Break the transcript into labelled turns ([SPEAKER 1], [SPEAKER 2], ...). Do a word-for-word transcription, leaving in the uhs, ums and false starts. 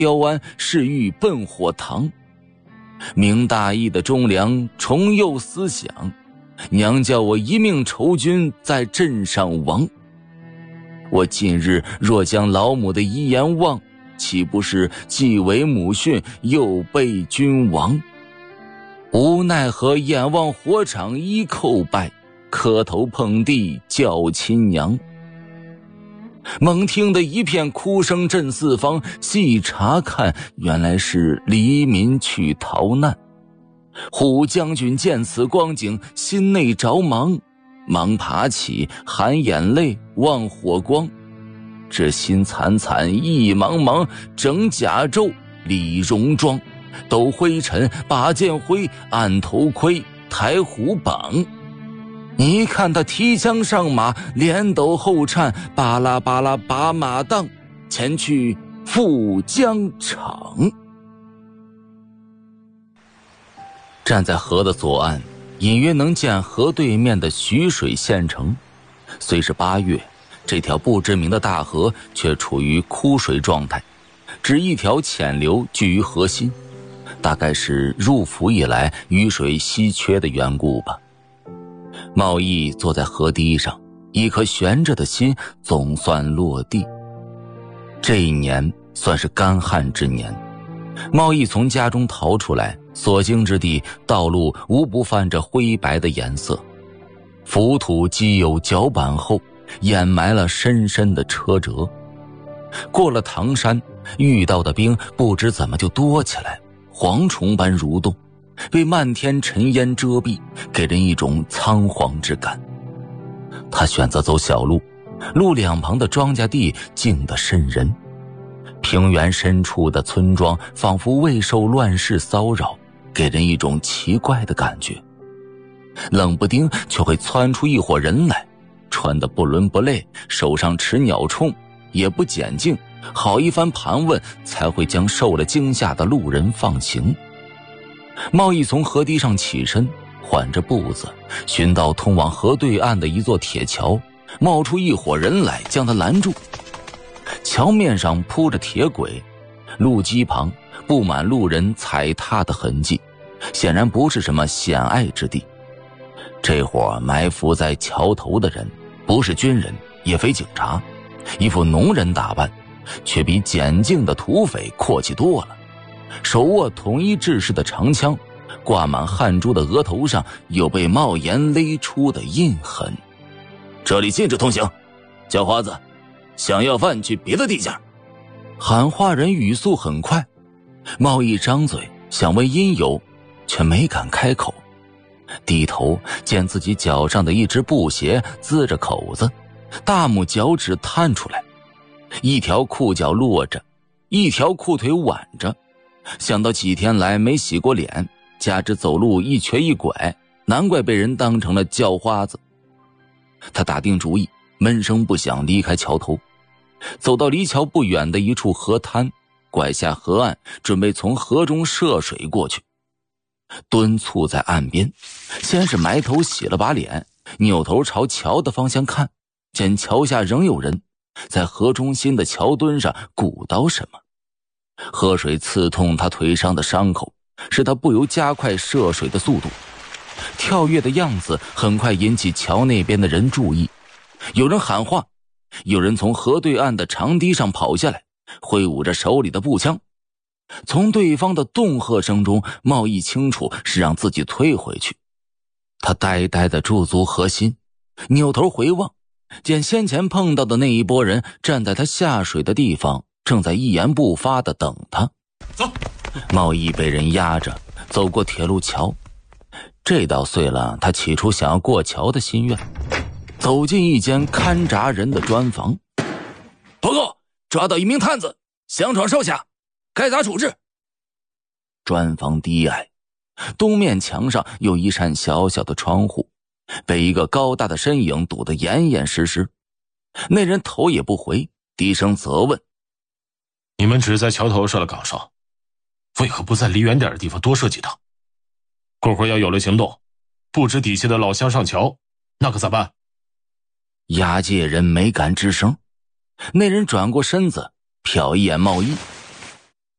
[SPEAKER 1] 雕鞍是欲奔火堂。明大义的忠良重幼思想，娘叫我一命酬君在镇上亡。我近日若将老母的遗言忘，岂不是既为母训，又被君亡？无奈何眼望火场一叩拜，磕头碰地叫亲娘。猛听得一片哭声震四方，细查看，原来是黎民去逃难。虎将军见此光景，心内着忙，忙爬起，含眼泪望火光。这心惨惨意茫茫，整甲胄理戎装，抖灰尘把剑挥，按头盔抬虎榜。你看他提枪上马，连抖后颤，巴拉巴拉把马当，前去赴疆场。站在河的左岸，隐约能见河对面的徐水县城。虽是八月，这条不知名的大河却处于枯水状态，只一条浅流居于河心，大概是入伏以来雨水稀缺的缘故吧。茂义坐在河堤上，一颗悬着的心总算落地。这一年算是干旱之年，茂义从家中逃出来，所经之地道路无不泛着灰白的颜色，浮土积有脚板厚，掩埋了深深的车辙。过了唐山，遇到的冰不知怎么就多起来，蝗虫般蠕动，被漫天尘烟遮蔽，给人一种仓皇之感。他选择走小路，路两旁的庄稼地静得瘆人，平原深处的村庄仿佛未受乱世骚扰，给人一种奇怪的感觉。冷不丁却会窜出一伙人来，穿得不伦不类，手上持鸟铳，也不检净，好一番盘问才会将受了惊吓的路人放行。茂义从河堤上起身，缓着步子寻到通往河对岸的一座铁桥，冒出一伙人来将他拦住。桥面上铺着铁轨，路基旁布满路人踩踏的痕迹，显然不是什么险隘之地。这伙埋伏在桥头的人不是军人，也非警察，一副农人打扮，却比简净的土匪阔气多了。手握统一制式的长枪，挂满汗珠的额头上有被帽檐勒出的印痕。这里禁止通行，叫花子，想要饭去别的地界。喊话人语速很快，茂义张嘴想问因由，却没敢开口。低头见自己脚上的一只布鞋滋着口子，大拇脚趾探出来，一条裤脚落着，一条裤腿挽着。想到几天来没洗过脸，加之走路一瘸一拐，难怪被人当成了叫花子。他打定主意，闷声不响离开桥头，走到离桥不远的一处河滩，拐下河岸，准备从河中涉水过去。蹲蹙在岸边，先是埋头洗了把脸，扭头朝桥的方向看，见桥下仍有人在河中心的桥墩上鼓捣什么。河水刺痛他腿上的伤口，使他不由加快涉水的速度。跳跃的样子很快引起桥那边的人注意，有人喊话，有人从河对岸的长堤上跑下来，挥舞着手里的步枪。从对方的恫喝声中，茂义清楚是让自己退回去。他呆呆地驻足河心，扭头回望，见先前碰到的那一拨人站在他下水的地方，正在一言不发地等他。
[SPEAKER 2] 走！
[SPEAKER 1] 茂义被人压着走过铁路桥，这倒碎了他起初想要过桥的心愿。走进一间看闸人的砖房。报告，抓到一名探子，想闯少辖，该咋处置？砖房低矮，东面墙上有一扇小小的窗户，被一个高大的身影堵得严严实实。那人头也不回，低声责问：
[SPEAKER 2] 你们只在桥头设了岗哨，为何不在离远点的地方多设几道？过会要有了行动，不知底下的老乡上桥，那可咋办？
[SPEAKER 1] 押解人没敢吱声。那人转过身子，瞟一眼茂义，